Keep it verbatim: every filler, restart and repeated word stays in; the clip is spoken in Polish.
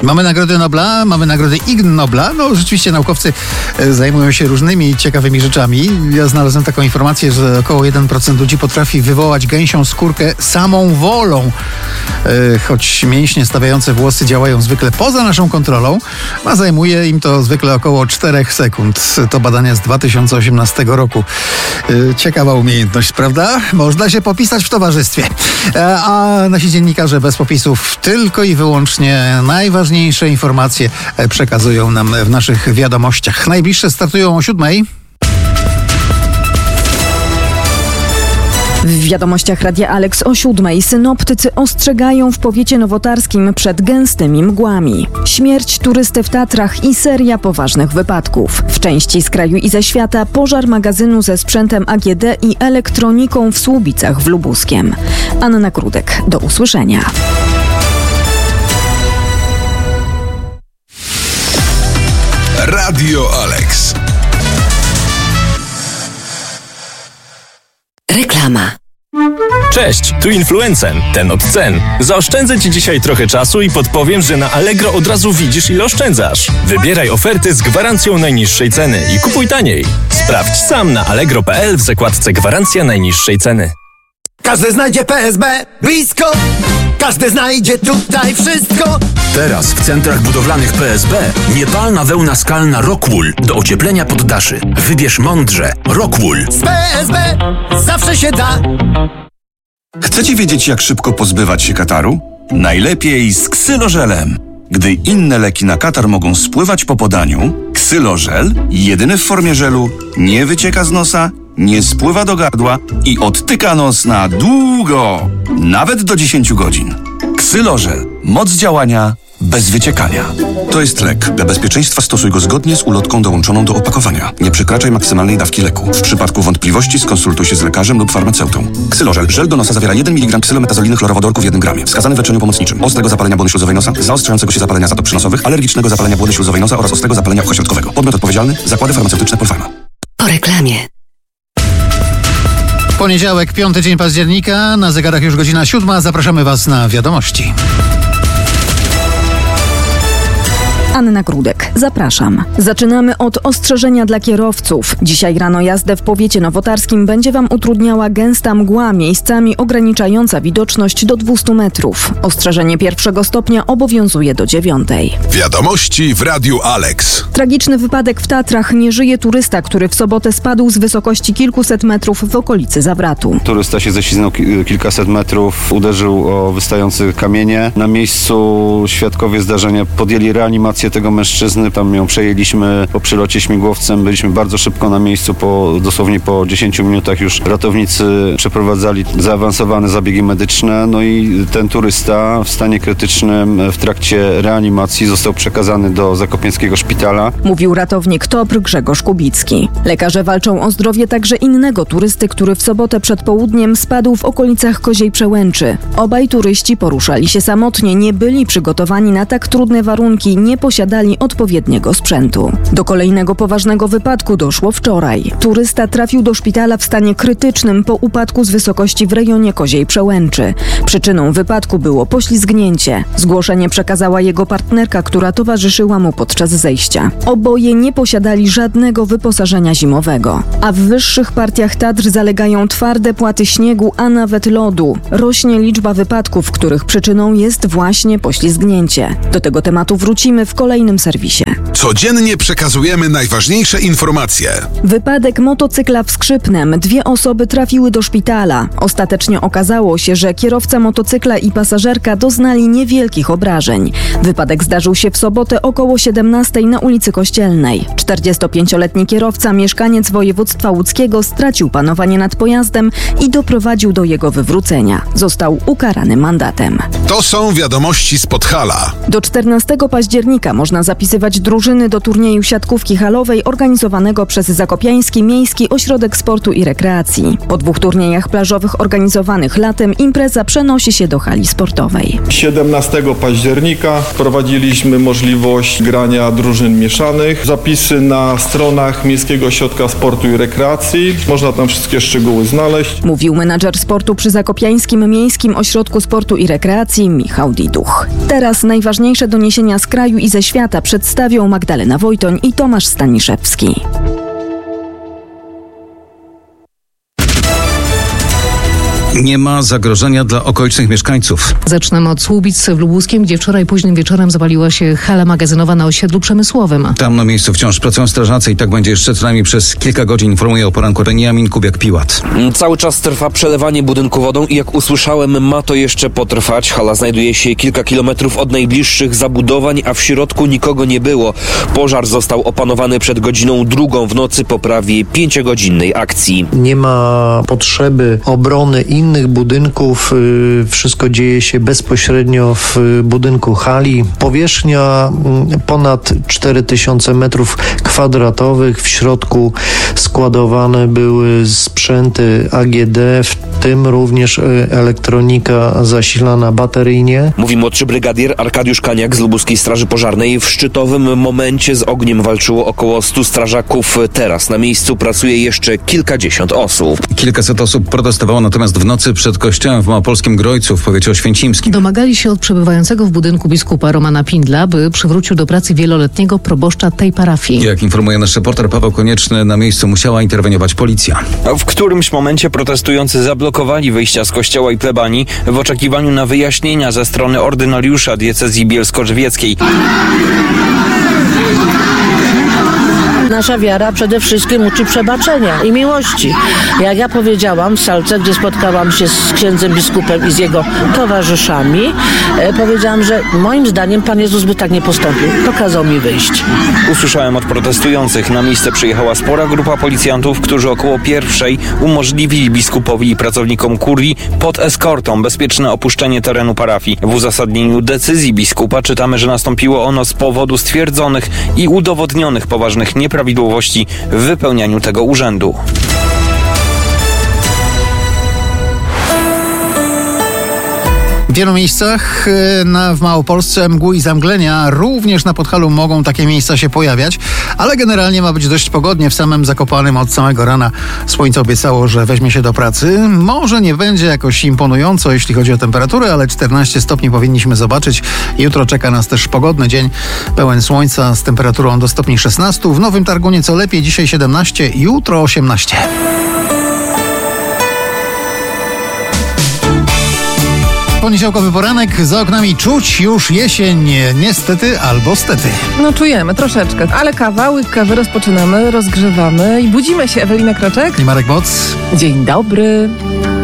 Mamy nagrody Nobla, mamy nagrody Ig Nobla. No rzeczywiście naukowcy zajmują się różnymi ciekawymi rzeczami. Ja znalazłem taką informację, że około jeden procent ludzi potrafi wywołać gęsią skórkę samą wolą. Choć mięśnie stawiające włosy działają zwykle poza naszą kontrolą, a zajmuje im to zwykle około czterech sekund. To badania z dwa tysiące osiemnastego roku. Ciekawa umiejętność, prawda? Można się popisać w towarzystwie. A nasi dziennikarze bez popisów tylko i wyłącznie najważniejsze informacje przekazują nam w naszych wiadomościach. Najbliższe startują o siódmej. W wiadomościach Radia Alex o siódmej synoptycy ostrzegają w powiecie nowotarskim przed gęstymi mgłami. Śmierć turysty w Tatrach i seria poważnych wypadków. W części z kraju i ze świata pożar magazynu ze sprzętem A G D i elektroniką w Słubicach w Lubuskiem. Anna Krudek, do usłyszenia. Radio Alex. Reklama. Cześć, tu Influencen, ten od cen. Zaoszczędzę Ci dzisiaj trochę czasu i podpowiem, że na Allegro od razu widzisz, ile oszczędzasz. Wybieraj oferty z gwarancją najniższej ceny i kupuj taniej. Sprawdź sam na allegro kropka p l w zakładce Gwarancja najniższej ceny. Każdy znajdzie P S B blisko, każdy znajdzie tutaj wszystko. Teraz w centrach budowlanych P S B niepalna wełna skalna Rockwool do ocieplenia poddaszy. Wybierz mądrze. Rockwool. Z P S B zawsze się da. Chcecie wiedzieć, jak szybko pozbywać się kataru? Najlepiej z ksylożelem. Gdy inne leki na katar mogą spływać po podaniu, ksylożel, jedyny w formie żelu, nie wycieka z nosa, nie spływa do gardła i odtyka nos na długo, nawet do dziesięciu godzin. Ksylożel. Moc działania bez wyciekania. To jest lek. Dla bezpieczeństwa stosuj go zgodnie z ulotką dołączoną do opakowania. Nie przekraczaj maksymalnej dawki leku. W przypadku wątpliwości skonsultuj się z lekarzem lub farmaceutą. Ksylożel. Żel do nosa zawiera jeden miligram ksylometazoliny chlorowodorku w jednym gramie. Wskazany w leczeniu pomocniczym. Ostrego zapalenia błony śluzowej nosa, zaostrzającego się zapalenia zatok przynosowych, alergicznego zapalenia błony śluzowej nosa oraz ostrego zapalenia ucha środkowego. Podmiot odpowiedzialny. Zakłady farmaceutyczne Polpharma. Po reklamie. Poniedziałek, piąty dzień października, na zegarach już godzina siódma. Zapraszamy Was na wiadomości. Anna Krudek, zapraszam. Zaczynamy od ostrzeżenia dla kierowców. Dzisiaj rano jazdę w powiecie nowotarskim będzie Wam utrudniała gęsta mgła, miejscami ograniczająca widoczność do dwustu metrów. Ostrzeżenie pierwszego stopnia obowiązuje do dziewiątej. Wiadomości w Radiu Alex. Tragiczny wypadek w Tatrach. Nie żyje turysta, który w sobotę spadł z wysokości kilkuset metrów w okolicy Zawratu. Turysta się ześliznął kilkaset metrów, uderzył o wystające kamienie. Na miejscu świadkowie zdarzenia podjęli reanimację tego mężczyzny. Tam ją przejęliśmy po przylocie śmigłowcem. Byliśmy bardzo szybko na miejscu, po, dosłownie po dziesięciu minutach już ratownicy przeprowadzali zaawansowane zabiegi medyczne. No i ten turysta w stanie krytycznym w trakcie reanimacji został przekazany do zakopiańskiego szpitala. Mówił ratownik T O P R Grzegorz Kubicki. Lekarze walczą o zdrowie także innego turysty, który w sobotę przed południem spadł w okolicach Koziej Przełęczy. Obaj turyści poruszali się samotnie, nie byli przygotowani na tak trudne warunki, nie posiadali odpowiedniego sprzętu. Do kolejnego poważnego wypadku doszło wczoraj. Turysta trafił do szpitala w stanie krytycznym po upadku z wysokości w rejonie Koziej Przełęczy. Przyczyną wypadku było poślizgnięcie. Zgłoszenie przekazała jego partnerka, która towarzyszyła mu podczas zejścia. Oboje nie posiadali żadnego wyposażenia zimowego. A w wyższych partiach Tatr zalegają twarde płaty śniegu, a nawet lodu. Rośnie liczba wypadków, których przyczyną jest właśnie poślizgnięcie. Do tego tematu wrócimy w kolejnym serwisie. Codziennie przekazujemy najważniejsze informacje. Wypadek motocykla w Skrzypnem. Dwie osoby trafiły do szpitala. Ostatecznie okazało się, że kierowca motocykla i pasażerka doznali niewielkich obrażeń. Wypadek zdarzył się w sobotę około siedemnastej na ulicy Kościelnej. czterdziestopięcioletni kierowca, mieszkaniec województwa łódzkiego, stracił panowanie nad pojazdem i doprowadził do jego wywrócenia. Został ukarany mandatem. To są wiadomości z Podhala. Do czternastego października października można zapisywać drużyny do turnieju siatkówki halowej organizowanego przez Zakopiański Miejski Ośrodek Sportu i Rekreacji. Po dwóch turniejach plażowych organizowanych latem impreza przenosi się do hali sportowej. siedemnastego października wprowadziliśmy możliwość grania drużyn mieszanych. Zapisy na stronach Miejskiego Ośrodka Sportu i Rekreacji. Można tam wszystkie szczegóły znaleźć. Mówił menadżer sportu przy Zakopiańskim Miejskim Ośrodku Sportu i Rekreacji Michał Diduch. Teraz najważniejsze doniesienia z kraju i ze świata przedstawią Magdalena Wojtoń i Tomasz Staniszewski. Nie ma zagrożenia dla okolicznych mieszkańców. Zaczynamy od Słubic w Lubuskiem, gdzie wczoraj późnym wieczorem zawaliła się hala magazynowa na osiedlu przemysłowym. Tam na miejscu wciąż pracują strażacy i tak będzie jeszcze co najmniej przez kilka godzin, informuje o poranku Beniamin Kubiak-Piłat. Cały czas trwa przelewanie budynku wodą i jak usłyszałem, ma to jeszcze potrwać. Hala znajduje się kilka kilometrów od najbliższych zabudowań, a w środku nikogo nie było. Pożar został opanowany przed godziną drugą w nocy po prawie pięciogodzinnej akcji. Nie ma potrzeby obrony i innych budynków. Wszystko dzieje się bezpośrednio w budynku hali. Powierzchnia ponad cztery tysiące metrów kwadratowych. W środku składowane były sprzęty A G D, w tym również elektronika zasilana bateryjnie. Mówi młodszy brygadier Arkadiusz Kaniak z Lubuskiej Straży Pożarnej. W szczytowym momencie z ogniem walczyło około stu strażaków. Teraz na miejscu pracuje jeszcze kilkadziesiąt osób. Kilkaset osób protestowało natomiast w nocy przed kościołem w małopolskim Grojcu w powiecie oświęcimskim. Domagali się od przebywającego w budynku biskupa Romana Pindla, by przywrócił do pracy wieloletniego proboszcza tej parafii. Jak informuje nasz reporter Paweł Konieczny, na miejscu musiała interweniować policja. W którymś momencie protestujący zablokowali wyjścia z kościoła i plebanii w oczekiwaniu na wyjaśnienia ze strony ordynariusza diecezji bielsko-żywieckiej. Nasza wiara przede wszystkim uczy przebaczenia i miłości. Jak ja powiedziałam w salce, gdzie spotkałam się z księdzem biskupem i z jego towarzyszami, e, powiedziałam, że moim zdaniem Pan Jezus by tak nie postąpił. To kazał mi wyjść. Usłyszałem od protestujących. Na miejsce przyjechała spora grupa policjantów, którzy około pierwszej umożliwili biskupowi i pracownikom kurii pod eskortą bezpieczne opuszczenie terenu parafii. W uzasadnieniu decyzji biskupa czytamy, że nastąpiło ono z powodu stwierdzonych i udowodnionych poważnych nieprawidłowości w wypełnianiu tego urzędu. W wielu miejscach na, w Małopolsce mgły i zamglenia, również na Podhalu mogą takie miejsca się pojawiać, ale generalnie ma być dość pogodnie w samym Zakopanem od samego rana. Słońce obiecało, że weźmie się do pracy. Może nie będzie jakoś imponująco, jeśli chodzi o temperaturę, ale czternaście stopni powinniśmy zobaczyć. Jutro czeka nas też pogodny dzień, pełen słońca z temperaturą do stopni szesnaście. W Nowym Targu nieco lepiej, dzisiaj siedemnaście, jutro osiemnaście. Poniedziałkowy poranek, za oknami czuć już jesień, niestety albo stety. No czujemy troszeczkę, ale kawa, łyk kawy rozpoczynamy, rozgrzewamy i budzimy się. Ewelina Kroczek i Marek Boc. Dzień dobry.